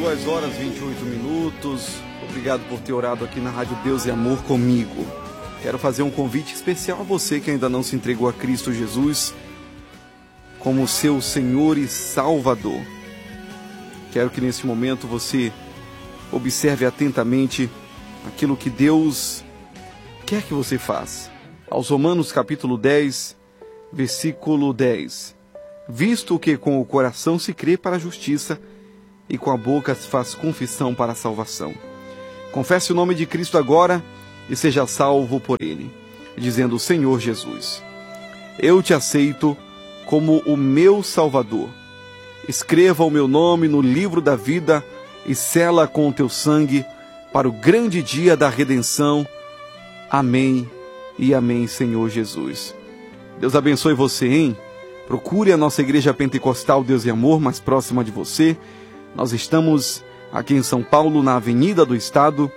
2 horas e 28 minutos. Obrigado por ter orado aqui na Rádio Deus e Amor comigo. Quero fazer um convite especial a você que ainda não se entregou a Cristo Jesus como seu Senhor e Salvador. Quero que nesse momento você observe atentamente aquilo que Deus quer que você faça. Aos Romanos capítulo 10, versículo 10. Visto que com o coração se crê para a justiça e com a boca se faz confissão para a salvação. Confesse o nome de Cristo agora e seja salvo por Ele, dizendo: Senhor Jesus, eu te aceito como o meu Salvador. Escreva o meu nome no livro da vida e sela com o teu sangue para o grande dia da redenção. Amém e amém, Senhor Jesus. Deus abençoe você, hein? Procure a nossa Igreja Pentecostal Deus e Amor mais próxima de você. Nós estamos aqui em São Paulo, na Avenida do Estado,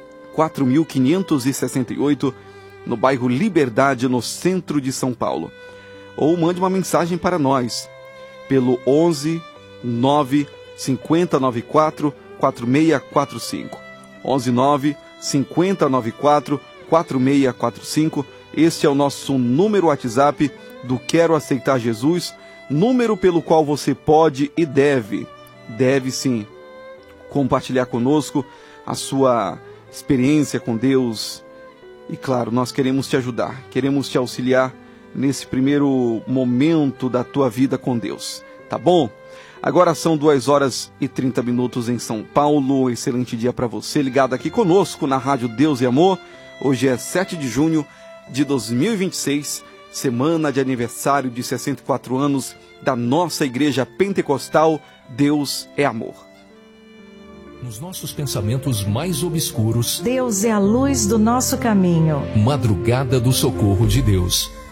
4.568, no bairro Liberdade, no centro de São Paulo. Ou mande uma mensagem para nós pelo 11 9 5094 4645. 11 9 5094 4645. Este é o nosso número WhatsApp do Quero Aceitar Jesus, número pelo qual você pode e deve sim, compartilhar conosco a sua experiência com Deus. E claro, nós queremos te ajudar, queremos te auxiliar nesse primeiro momento da tua vida com Deus, tá bom? Agora são 2 horas e 30 minutos em São Paulo. Excelente dia para você, ligado aqui conosco na Rádio Deus e Amor. Hoje é 7 de junho de 2026, semana de aniversário de 64 anos da nossa Igreja Pentecostal Deus é Amor. Nos nossos pensamentos mais obscuros, Deus é a luz do nosso caminho. Madrugada do socorro de Deus.